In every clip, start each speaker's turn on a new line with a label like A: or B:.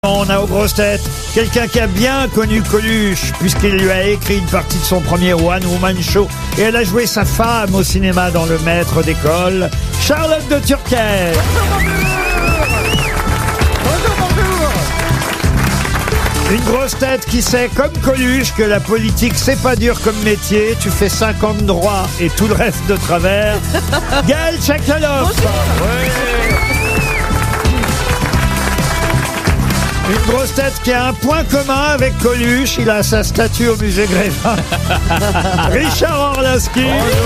A: On a aux grosses têtes quelqu'un qui a bien connu Coluche, puisqu'il lui a écrit une partie de son premier One Woman Show et elle a joué sa femme au cinéma dans Le Maître d'école, Charlotte de Turckheim.
B: Bonjour.
A: Une grosse tête qui sait, comme Coluche, que la politique c'est pas dur comme métier, tu fais 50 droits et tout le reste de travers. Gaël Tchakaloff. Une grosse tête qui a un point commun avec Coluche, il a sa statue au musée Grévin. Richard Orlinski.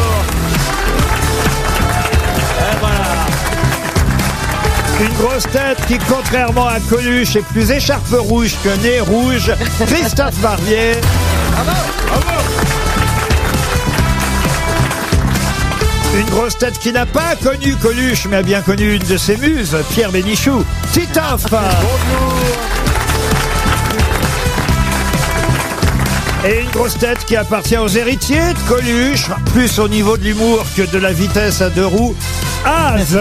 A: Une grosse tête qui, contrairement à Coluche, est plus écharpe rouge que nez rouge, Christophe Barbier. Une grosse tête qui n'a pas connu Coluche, mais a bien connu une de ses muses, Pierre Bénichou, Titoff. Et une grosse tête qui appartient aux héritiers de Coluche, plus au niveau de l'humour que de la vitesse à deux roues, Az.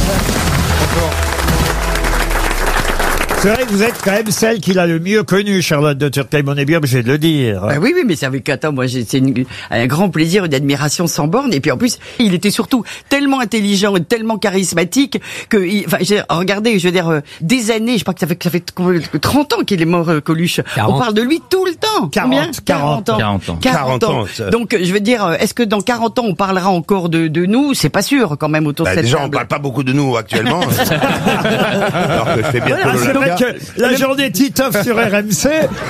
A: C'est vrai que vous êtes quand même celle qu'il a le mieux connue, Charlotte de Turckheim, on est bien obligé de le dire.
B: Oui, mais c'est avec moi, c'est un grand plaisir, une admiration sans borne. Et puis en plus, il était surtout tellement intelligent et tellement charismatique que, regardez, je veux dire, des années, je crois que ça fait 30 ans qu'il est mort, Coluche. 40. On parle de lui tout le temps.
A: 40
B: ans. Donc, je veux dire, est-ce que dans 40 ans, on parlera encore de nous? C'est pas sûr, quand même, autour de cette
C: déjà,
B: table.
C: on parle pas beaucoup de nous actuellement. Alors que je fais bientôt
A: c'est vrai que la journée Titoff sur RMC.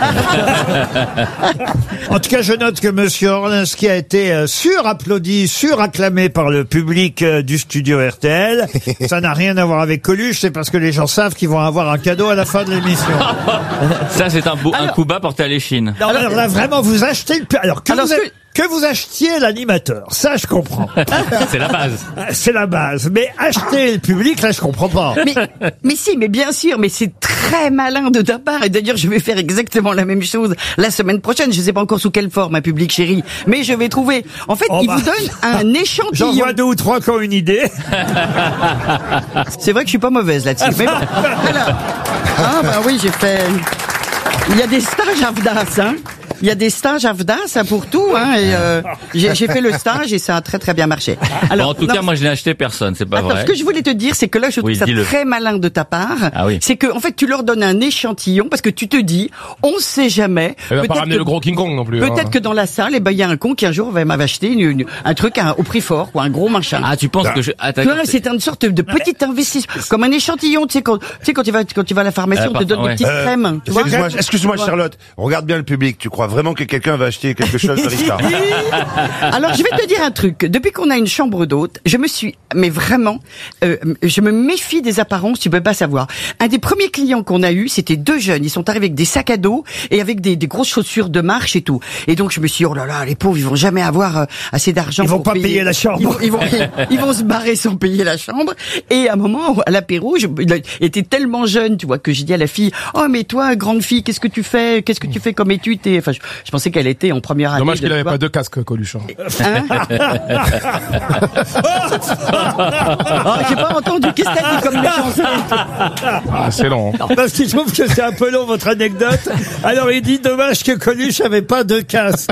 A: En tout cas, je note que Monsieur Orlinski a été surapplaudi, suracclamé par le public du studio RTL. Ça n'a rien à voir avec Coluche, c'est parce que les gens savent qu'ils vont avoir un cadeau à la fin de l'émission.
D: Ça, c'est un coup bas porté à l'échine.
A: Non, alors là, vraiment, vous achetez le... Que vous achetiez l'animateur, ça je comprends.
D: C'est la base.
A: C'est la base. Mais acheter le public, là je comprends pas.
B: Mais bien sûr, mais c'est très malin de ta part. Et d'ailleurs, je vais faire exactement la même chose la semaine prochaine. Je sais pas encore sous quelle forme, un public chéri. Mais je vais trouver. En fait, il vous donne un échantillon.
A: J'en vois 2 ou 3 qui ont une idée.
B: C'est vrai que je suis pas mauvaise là-dessus. Mais bon, alors, oui, j'ai fait... Il y a des stages AFDAS, hein. Il y a des stages AFDAS pour tout, hein, et j'ai fait le stage et ça a très très bien marché.
D: Alors, en tout cas, moi je l'ai acheté personne, c'est pas vrai.
B: Ce que je voulais te dire, c'est que là je trouve ça très malin de ta part.
D: Ah oui.
B: C'est que en fait tu leur donnes un échantillon parce que tu te dis, on sait jamais.
E: Elle va pas ramener le gros King Kong non plus.
B: Peut-être que dans la salle, il y a un con qui un jour m'avait acheté un truc au prix fort, quoi, un gros machin.
D: Ah, tu penses que
B: c'est une sorte de petit investissement, comme un échantillon, tu sais quand tu vas à la pharmacie, on te donne des petites crèmes.
C: Excuse-moi, Charlotte. Regarde bien le public. Tu crois vraiment que quelqu'un va acheter quelque chose de Richard?
B: Alors, je vais te dire un truc. Depuis qu'on a une chambre d'hôte, je me méfie des apparences, tu peux pas savoir. Un des premiers clients qu'on a eu, c'était 2 jeunes. Ils sont arrivés avec des sacs à dos et avec des grosses chaussures de marche et tout. Et donc, je me suis dit, oh là là, les pauvres, ils vont jamais avoir assez d'argent.
A: Ils vont pas payer la chambre.
B: Ils vont se barrer sans payer la chambre. Et à un moment, à l'apéro, il était tellement jeune, tu vois, que j'ai dit à la fille, oh, mais toi, grande fille, qu'est-ce que tu fais comme étude? Enfin, je pensais qu'elle était en première année.
E: Dommage qu'il avait pas 2 casques, Coluche.
B: Hein? J'ai pas entendu. Qu'est-ce que t'as dit comme méchanceté?
E: Ah, c'est long.
A: Parce qu'il trouve que c'est un peu long, votre anecdote. Alors il dit, dommage que Coluche avait pas 2 casques.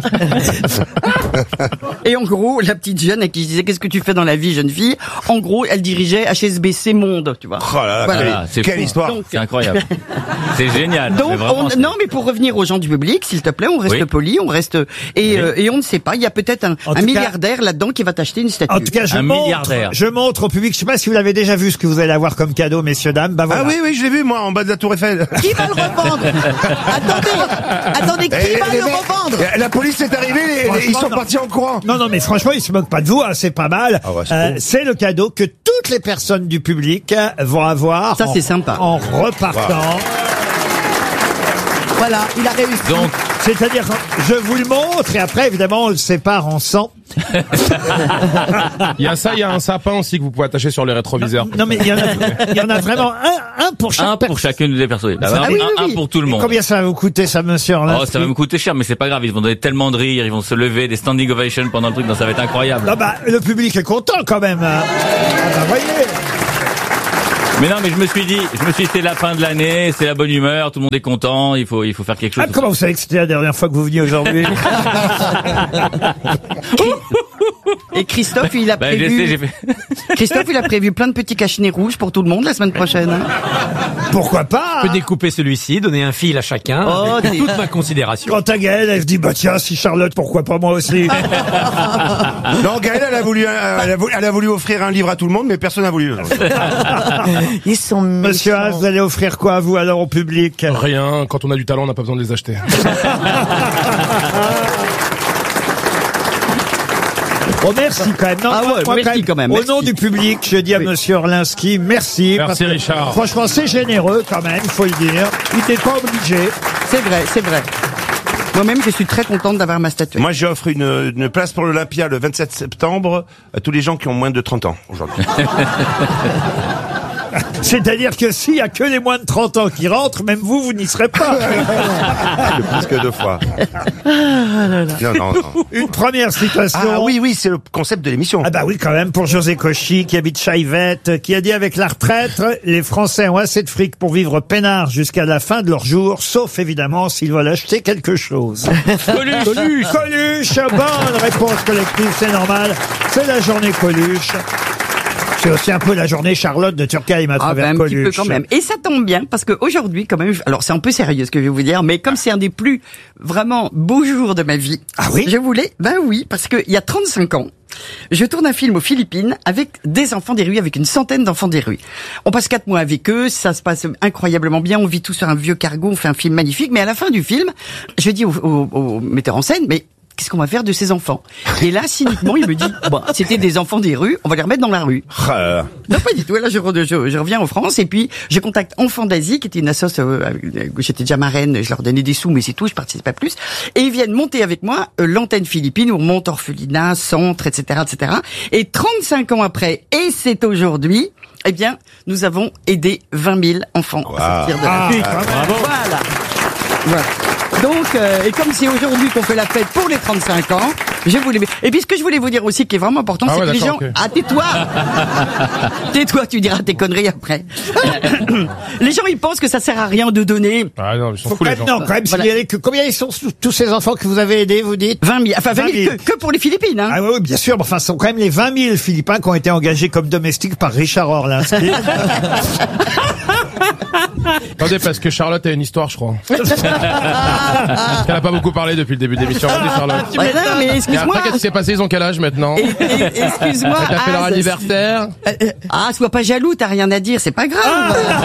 B: Et en gros, la petite jeune à qui je disais, qu'est-ce que tu fais dans la vie, jeune fille? En gros, elle dirigeait HSBC Monde, tu vois.
C: Oh là là,
B: voilà.
C: quelle histoire.
D: C'est incroyable. C'est génial.
B: Donc, mais pour revenir aux gens du public, s'il te plaît, on reste poli, on reste, et on ne sait pas, il y a peut-être un milliardaire là-dedans qui va t'acheter une statue.
A: En tout cas, je montre au public, je sais pas si vous l'avez déjà vu, ce que vous allez avoir comme cadeau, messieurs, dames, bah voilà.
C: Ah oui, je l'ai vu, moi, en bas de la Tour Eiffel.
B: Qui va le revendre? Attendez, qui va le revendre?
C: La police est arrivée, ils sont partis en courant.
A: Non, mais franchement, ils se moquent pas de vous, hein, c'est pas mal. C'est le cadeau que toutes les personnes du public vont avoir.
B: Ça, c'est sympa.
A: En repartant.
C: Wow.
B: Voilà, il a réussi.
D: Donc,
A: c'est-à-dire, je vous le montre et après, évidemment, on le sépare en 100.
E: Il y a ça, il y a un sapin aussi que vous pouvez attacher sur les rétroviseurs.
A: Non, mais il y en a vraiment un pour chaque personne.
D: Un pour chacune des personnes. Un pour tout le monde.
A: Combien ça va vous coûter, ça, monsieur Orlinski?
D: Oh, ça va me coûter cher, mais c'est pas grave. Ils vont donner tellement de rire, ils vont se lever, des standing ovations pendant le truc, donc ça va être incroyable.
A: Non, bah, le public est content quand même. Ah, bah, voyez.
D: Mais non, mais je me suis dit, c'est la fin de l'année, c'est la bonne humeur, tout le monde est content, il faut faire quelque chose.
A: Ah, comment vous savez que c'était la dernière fois que vous veniez aujourd'hui?
B: Et Christophe, il a
D: Je sais,
B: prévu.
D: j'ai fait.
B: Christophe, il a prévu plein de petits cachenets rouges pour tout le monde la semaine prochaine.
A: Pourquoi pas?
F: Je peux découper celui-ci, donner un fil à chacun.
B: Oh,
F: avec
B: t'es-
F: toute ma considération.
A: Quant à Gaëlle, elle se dit, bah tiens, si Charlotte, pourquoi pas moi aussi?
C: Non, Gaëlle, elle a voulu offrir un livre à tout le monde, mais personne n'a voulu.
G: Ils sont
A: Monsieur Haas, vous allez offrir quoi à vous alors au public?
E: Rien, quand on a du talent, on n'a pas besoin de les acheter.
A: Oh, merci quand même. Non,
B: Ah ouais,
A: moi,
B: merci quand même,
A: Au
B: merci.
A: nom du public, je dis à Monsieur Orlinski, merci. parce
E: Merci
A: que,
E: Richard.
A: Franchement, c'est généreux quand même, il faut le dire. Il n'était pas obligé.
B: C'est vrai, c'est vrai. Moi-même, je suis très contente d'avoir ma statuette.
C: Moi, j'offre une place pour l'Olympia le 27 septembre à tous les gens qui ont moins de 30 ans aujourd'hui.
A: C'est-à-dire que s'il y a que les moins de 30 ans qui rentrent, même vous n'y serez pas.
C: Plus que 2 fois. Non.
A: Une première citation.
C: Ah oui, c'est le concept de l'émission.
A: Ah bah oui, quand même, pour José Cauchy, qui habite Chaivette, qui a dit avec la retraite, les Français ont assez de fric pour vivre peinard jusqu'à la fin de leur jour, sauf évidemment s'ils veulent acheter quelque chose. Coluche, bonne réponse collective, c'est normal. C'est la journée Coluche. C'est aussi un peu la journée Charlotte de Turckheim à
B: Ah
A: travers
B: ben, un petit peu
A: Coluche.
B: quand même. Et ça tombe bien parce qu'aujourd'hui quand même, alors c'est un peu sérieux ce que je vais vous dire, mais comme c'est un des plus vraiment beaux jours de ma vie,
A: Ah oui?
B: je voulais, ben oui, parce que il y a 35 ans, je tourne un film aux Philippines avec des enfants des rues, avec une centaine d'enfants des rues. On passe 4 mois avec eux, ça se passe incroyablement bien, on vit tous sur un vieux cargo, on fait un film magnifique, mais à la fin du film, je dis au metteur en scène, mais qu'est-ce qu'on va faire de ces enfants? Et là, cyniquement, il me dit, bon, c'était des enfants des rues, on va les remettre dans la rue. Non, pas du tout. Là, je reviens en France et puis je contacte Enfants d'Asie, qui était une assoce j'étais déjà marraine, je leur donnais des sous, mais c'est tout, je participais pas plus. Et ils viennent monter avec moi l'antenne philippine où on monte orphelinat, centre, etc., etc. Et 35 ans après, et c'est aujourd'hui, eh bien, nous avons aidé 20 000 enfants à sortir de la rue. Voilà. Donc, et comme c'est aujourd'hui qu'on fait la fête pour les 35 ans, je voulais... Et puis ce que je voulais vous dire aussi, qui est vraiment important,
E: Ah
B: c'est
E: ouais,
B: que les gens...
E: d'accord, ok.
B: Ah, tais-toi Tais-toi, tu diras tes conneries après. Les gens, ils pensent que ça sert à rien de donner
E: Ah non, ils sont
A: Faut
E: fous
A: quand
E: les
A: même,
E: gens.
A: non, quand même,
B: Voilà.
A: signaler que combien ils sont tous ces enfants que vous avez aidés, vous dites?
B: 20 000, enfin 20 000
A: 20 000.
B: que pour les Philippines, hein.
A: Ah oui, bien sûr. Enfin, ce sont quand même les 20 000 Philippins qui ont été engagés comme domestiques par Richard Orlinski.
E: Attendez, parce que Charlotte a une histoire, je crois. Parce qu'elle a pas beaucoup parlé depuis le début de l'émission. Vas-y, Charlotte.
B: Ouais, non, mais
E: Et
B: excuse-moi.
E: après, qu'est-ce qui s'est passé? Ils ont quel âge maintenant?
B: Excuse-moi.
E: T'as fait leur anniversaire?
B: Ah, sois pas jaloux, t'as rien à dire, c'est pas grave.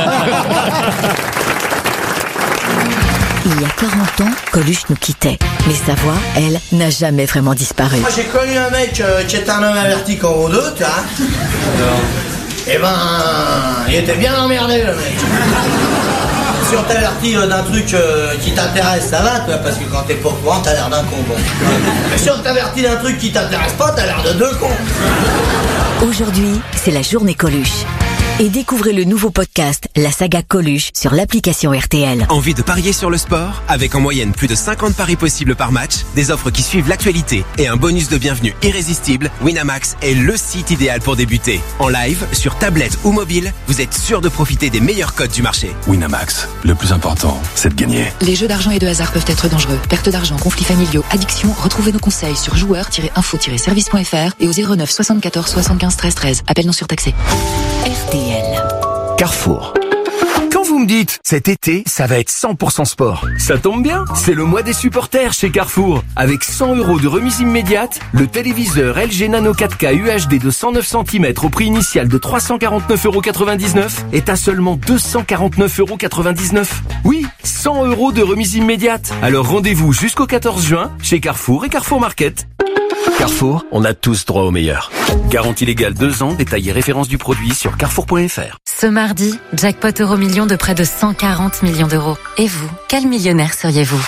H: Il y a 40 ans, Coluche nous quittait. Mais sa voix, elle, n'a jamais vraiment disparu.
I: Moi j'ai connu un mec qui était un homme averti comme vous deux, tu vois. Eh ben, il était bien emmerdé le mec. Si on t'avertit d'un truc qui t'intéresse, ça va, toi, parce que quand t'es pas au courant, t'as l'air d'un con, bon. Mais si on t'avertit d'un truc qui t'intéresse pas, t'as l'air de deux cons.
H: Aujourd'hui, c'est la journée Coluche. Et découvrez le nouveau podcast, la saga Coluche, sur l'application RTL.
J: Envie de parier sur le sport? Avec en moyenne plus de 50 paris possibles par match, des offres qui suivent l'actualité et un bonus de bienvenue irrésistible, Winamax est le site idéal pour débuter. En live, sur tablette ou mobile, vous êtes sûr de profiter des meilleurs codes du marché.
K: Winamax, le plus important, c'est de gagner.
L: Les jeux d'argent et de hasard peuvent être dangereux. Perte d'argent, conflits familiaux, addiction. Retrouvez nos conseils sur joueurs-info-service.fr et au 09 74 75 13 13. Appel non surtaxé.
H: RTL.
J: Carrefour. Quand vous me dites, cet été, ça va être 100% sport, ça tombe bien, c'est le mois des supporters chez Carrefour. Avec 100 € de remise immédiate, le téléviseur LG Nano 4K UHD de 109 cm au prix initial de 349,99 € est à seulement 249,99 €. Oui, 100 € de remise immédiate. Alors rendez-vous jusqu'au 14 juin chez Carrefour et Carrefour Market. Carrefour, on a tous droit au meilleur. Garantie légale 2 ans, détail et référence du produit sur carrefour.fr.
M: Ce mardi, jackpot Euro-Million de près de 140 millions d'euros. Et vous, quel millionnaire seriez-vous?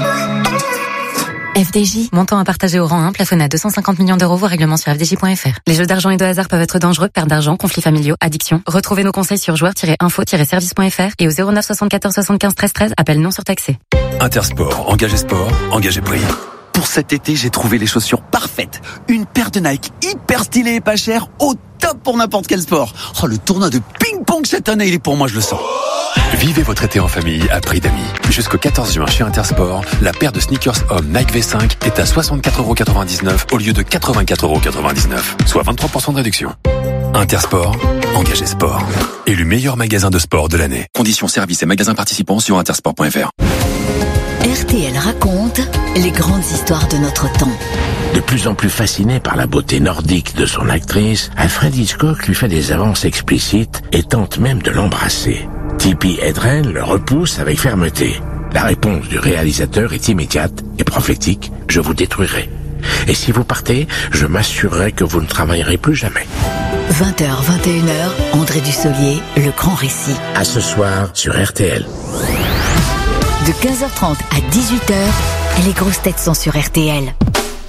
M: FDJ, montant à partager au rang 1, plafonné à 250 millions d'euros, voire règlement sur fdj.fr. Les jeux d'argent et de hasard peuvent être dangereux, perte d'argent, conflits familiaux, addiction. Retrouvez nos conseils sur joueurs-info-service.fr et au 09 74 75 13 13, appel non surtaxé.
K: Intersport, engagé sport, engagé prix.
N: Pour cet été, j'ai trouvé les chaussures parfaites. Une paire de Nike hyper stylée et pas chère, au top pour n'importe quel sport. Oh, le tournoi de ping-pong cette année, il est pour moi, je le sens.
K: Vivez votre été en famille à prix d'amis. Jusqu'au 14 juin chez Intersport, la paire de sneakers homme Nike V5 est à 64,99€ au lieu de 84,99€, soit 23% de réduction. Intersport, engagé sport. Élu meilleur magasin de sport de l'année. Conditions services et magasins participants sur intersport.fr.
H: RTL raconte les grandes histoires de notre temps.
O: De plus en plus fasciné par la beauté nordique de son actrice, Alfred Hitchcock lui fait des avances explicites et tente même de l'embrasser. Tippi Hedren le repousse avec fermeté. La réponse du réalisateur est immédiate et prophétique, je vous détruirai. Et si vous partez, je m'assurerai que vous ne travaillerez plus jamais.
H: 20h, 21h, André Dussolier, le grand récit.
O: À ce soir sur RTL.
H: De 15h30 à 18h, les grosses têtes sont sur RTL.